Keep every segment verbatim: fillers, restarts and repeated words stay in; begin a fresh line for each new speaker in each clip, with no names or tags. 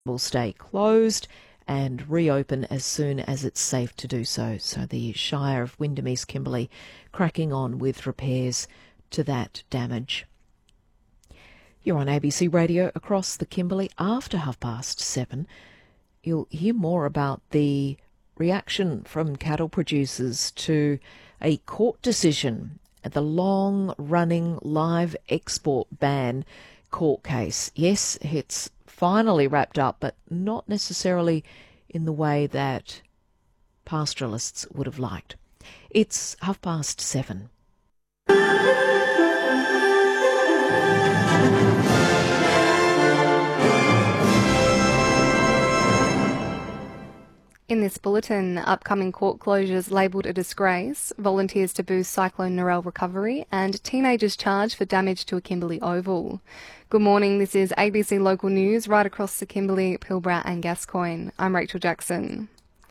will stay closed and reopen as soon as it's safe to do so. So the Shire of Wyndham East Kimberley cracking on with repairs to that damage. You're on A B C Radio across the Kimberley after half past seven. You'll hear more about the reaction from cattle producers to a court decision at the long-running live export ban court case. Yes, it's finally wrapped up, but not necessarily in the way that pastoralists would have liked. It's half past seven.
In this bulletin, upcoming court closures labelled a disgrace, volunteers to boost Cyclone Narelle recovery, and teenagers charged for damage to a Kimberley oval. Good morning, this is A B C Local News right across the Kimberley, Pilbara and Gascoyne. I'm Rachel Jackson.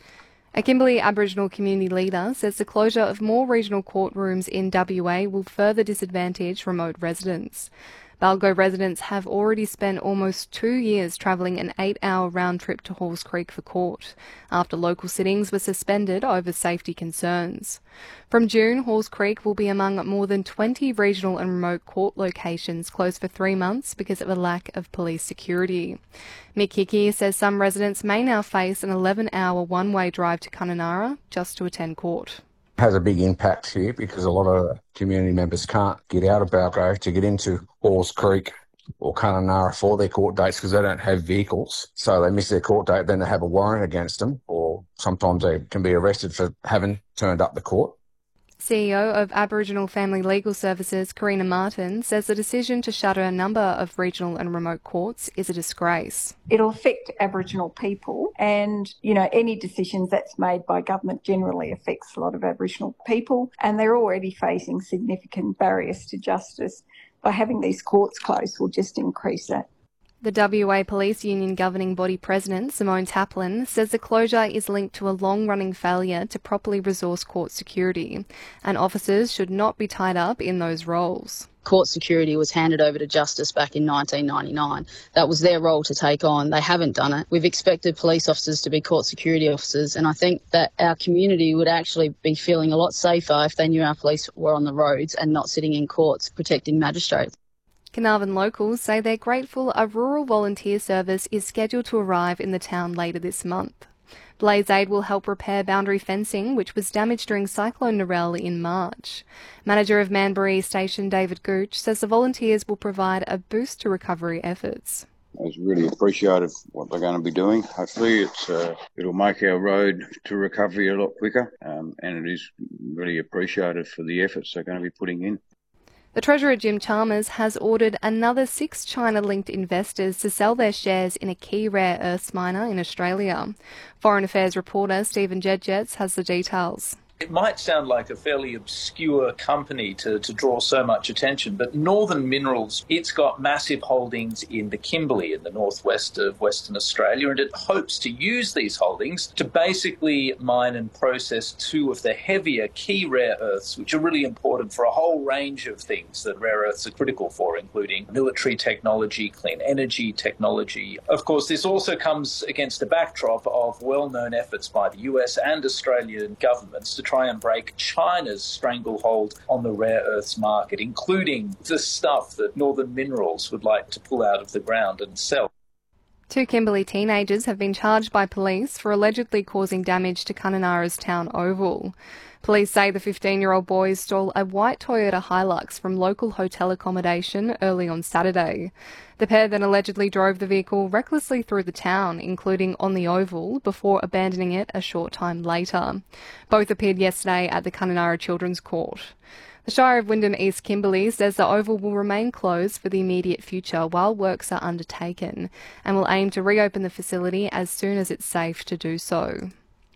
A Kimberley Aboriginal community leader says the closure of more regional courtrooms in W A will further disadvantage remote residents. Balgo residents have already spent almost two years travelling an eight-hour round trip to Halls Creek for court, after local sittings were suspended over safety concerns. From June, Halls Creek will be among more than twenty regional and remote court locations closed for three months because of a lack of police security. Mick Hickey says some residents may now face an eleven-hour one-way drive to Kununurra just to attend court.
Has a big impact here because a lot of community members can't get out of Balgo to get into Halls Creek or Kununurra for their court dates because they don't have vehicles. So they miss their court date, then they have a warrant against them, or sometimes they can be arrested for having turned up the court.
C E O of Aboriginal Family Legal Services, Karina Martin, says the decision to shutter a number of regional and remote courts is a disgrace.
It'll affect Aboriginal people, and, you know, any decisions that's made by government generally affects a lot of Aboriginal people, and they're already facing significant barriers to justice. By having these courts closed will just increase that.
The W A Police Union governing body president, Simone Taplin, says the closure is linked to a long-running failure to properly resource court security, and officers should not be tied up in those roles.
Court security was handed over to Justice back in nineteen ninety-nine. That was their role to take on. They haven't done it. We've expected police officers to be court security officers, and I think that our community would actually be feeling a lot safer if they knew our police were on the roads and not sitting in courts protecting magistrates.
Carnarvon locals say they're grateful a rural volunteer service is scheduled to arrive in the town later this month. Blaze Aid will help repair boundary fencing, which was damaged during Cyclone Narelle in March. Manager of Manbury Station, David Gooch, says the volunteers will provide a boost to recovery efforts.
It's really appreciated what they're going to be doing. Hopefully it's uh, it'll make our road to recovery a lot quicker, um, and it is really appreciated for the efforts they're going to be putting in.
The Treasurer Jim Chalmers has ordered another six China-linked investors to sell their shares in a key rare earths miner in Australia. Foreign Affairs reporter Stephen Jedgetts has the details.
It might sound like a fairly obscure company to, to draw so much attention, but Northern Minerals, it's got massive holdings in the Kimberley in the northwest of Western Australia, and it hopes to use these holdings to basically mine and process two of the heavier key rare earths, which are really important for a whole range of things that rare earths are critical for, including military technology, clean energy technology. Of course, this also comes against a backdrop of well-known efforts by the U S and Australian governments to try and break China's stranglehold on the rare earths market, including the stuff that Northern Minerals would like to pull out of the ground and sell.
Two Kimberley teenagers have been charged by police for allegedly causing damage to Kununurra's town oval. Police say the fifteen-year-old boys stole a white Toyota Hilux from local hotel accommodation early on Saturday. The pair then allegedly drove the vehicle recklessly through the town, including on the oval, before abandoning it a short time later. Both appeared yesterday at the Kununurra Children's Court. The Shire of Wyndham East Kimberley says the oval will remain closed for the immediate future while works are undertaken, and will aim to reopen the facility as soon as it's safe to do so.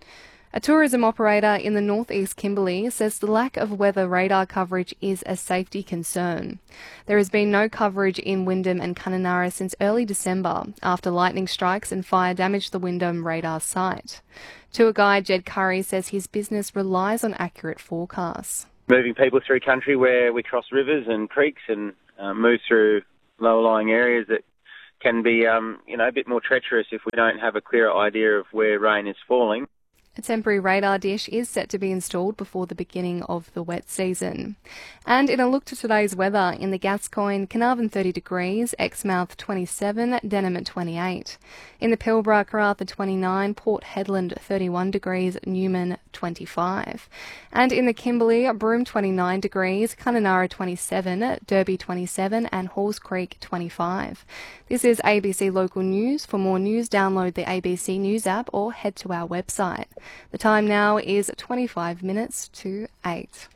A tourism operator in the northeast Kimberley says the lack of weather radar coverage is a safety concern. There has been no coverage in Wyndham and Kununurra since early December after lightning strikes and fire damaged the Wyndham radar site. Tour guide Jed Curry says his business relies on accurate forecasts.
Moving people through country where we cross rivers and creeks and uh, move through lower-lying areas that can be, um, you know, a bit more treacherous if we don't have a clearer idea of where rain is falling.
A temporary radar dish is set to be installed before the beginning of the wet season. And in a look to today's weather, in the Gascoyne, Carnarvon thirty degrees, Exmouth twenty-seven, Denham at twenty-eight. In the Pilbara, Karratha twenty-nine, Port Hedland thirty-one degrees, Newman twenty-five. And in the Kimberley, Broome twenty-nine degrees, Kununurra twenty-seven, Derby twenty-seven and Halls Creek twenty-five. This is A B C Local News. For more news, download the A B C News app or head to our website. The time now is twenty-five minutes to eight.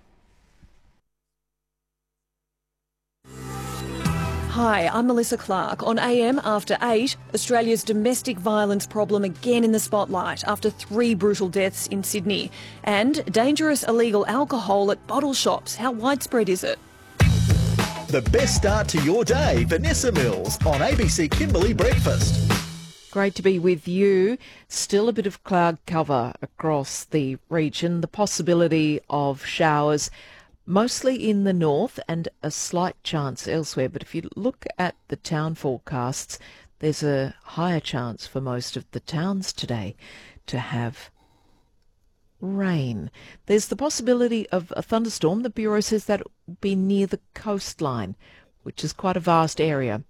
Hi, I'm Melissa Clark. On A M After eight, Australia's domestic violence problem again in the spotlight after three brutal deaths in Sydney. And dangerous illegal alcohol at bottle shops. How widespread is it?
The best start to your day, Vanessa Mills on A B C Kimberley Breakfast.
Great to be with you. Still a bit of cloud cover across the region. The possibility of showers mostly in the north and a slight chance elsewhere. But if you look at the town forecasts, there's a higher chance for most of the towns today to have rain. There's the possibility of a thunderstorm. The Bureau says that will be near the coastline, which is quite a vast area.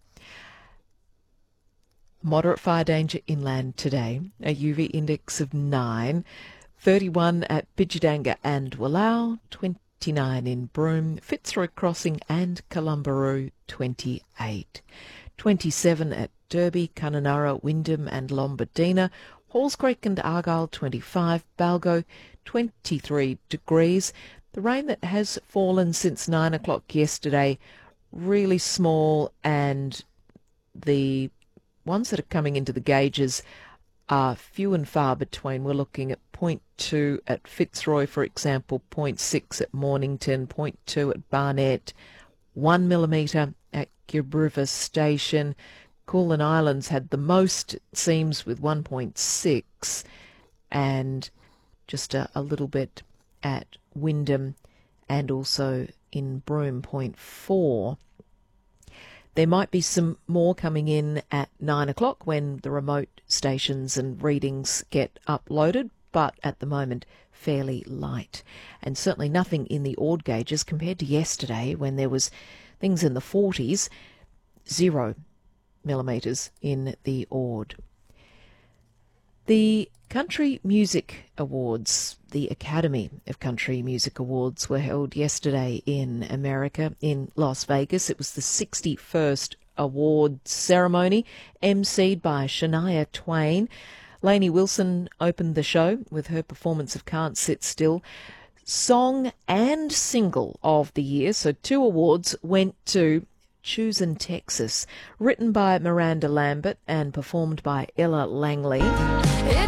Moderate fire danger inland today, a U V index of nine, thirty-one at Bidjadanga and Wallau, twenty-nine in Broome, Fitzroy Crossing and Columbaroo, twenty-eight, twenty-seven at Derby, Kununurra, Wyndham and Lombardina, Halls Creek and Argyle, twenty-five, Balgo, twenty-three degrees. The rain that has fallen since nine o'clock yesterday, really small, and the ones that are coming into the gauges are few and far between. We're looking at zero point two at Fitzroy, for example, zero point six at Mornington, zero point two at Barnett, one millimetre at Gibb River Station. Koolan Islands had the most, it seems, with one point six, and just a, a little bit at Wyndham and also in Broome, zero point four. There might be some more coming in at nine o'clock when the remote stations and readings get uploaded, but at the moment fairly light. And certainly nothing in the Ord gauges compared to yesterday when there was things in the forties, zero millimetres in the Ord. The Country Music Awards, the Academy of Country Music Awards, were held yesterday in America, in Las Vegas. It was the sixty-first award ceremony, emceed by Shania Twain. Lainey Wilson opened the show with her performance of Can't Sit Still. Song and Single of the Year, so two awards, went to Choosing Texas, written by Miranda Lambert and performed by Ella Langley.